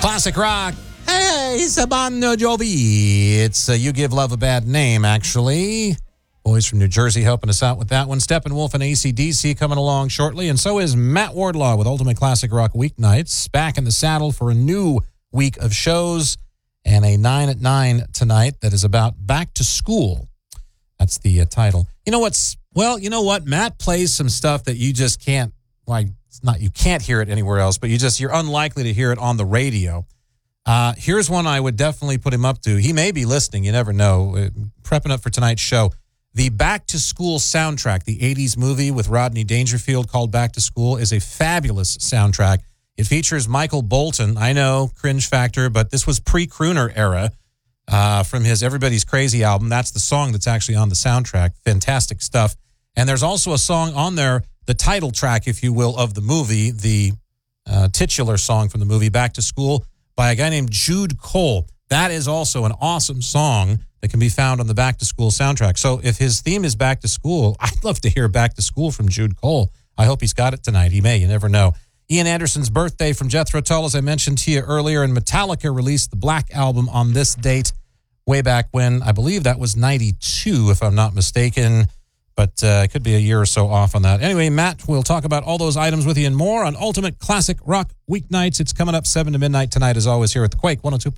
Classic rock. Hey, it's Bon Jovi. It's You Give Love a Bad Name, actually. Boys from New Jersey helping us out with that one. Steppenwolf and AC/DC coming along shortly. And so is Matt Wardlaw with Ultimate Classic Rock Weeknights. Back in the saddle for a new week of shows and a 9 at 9 tonight that is about back to school. That's the title. You know what? Matt plays some stuff that you just can't, you can't hear it anywhere else, but you're unlikely to hear it on the radio. Here's one I would definitely put him up to. He may be listening. You never know. Prepping up for tonight's show. The Back to School soundtrack, the 80s movie with Rodney Dangerfield called Back to School, is a fabulous soundtrack. It features Michael Bolton. I know, cringe factor, but this was pre-crooner era from his Everybody's Crazy album. That's the song that's actually on the soundtrack. Fantastic stuff. And there's also a song on there, the title track, if you will, of the movie, the titular song from the movie Back to School by a guy named Jude Cole. That is also an awesome song that can be found on the Back to School soundtrack. So if his theme is Back to School, I'd love to hear Back to School from Jude Cole. I hope he's got it tonight. He may. You never know. Ian Anderson's birthday from Jethro Tull, as I mentioned to you earlier, and Metallica released the Black Album on this date way back when. I believe that was 92, if I'm not mistaken. But it could be a year or so off on that. Anyway, Matt, we'll talk about all those items with you and more on Ultimate Classic Rock Weeknights. It's coming up 7 to midnight tonight, as always, here at the Quake 102.